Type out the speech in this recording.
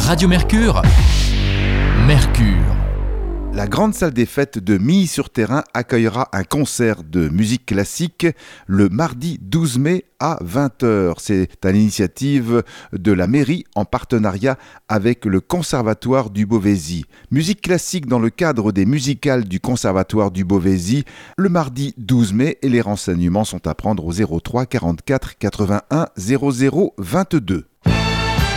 Radio Mercure. Mercure. La grande salle des fêtes de Milly-sur-Thérain accueillera un concert de musique classique le mardi 12 mai à 20h. C'est à l'initiative de la mairie en partenariat avec le Conservatoire du Beauvaisis. Musique classique dans le cadre des musicales du Conservatoire du Beauvaisis le mardi 12 mai et les renseignements sont à prendre au 03 44 81 00 22.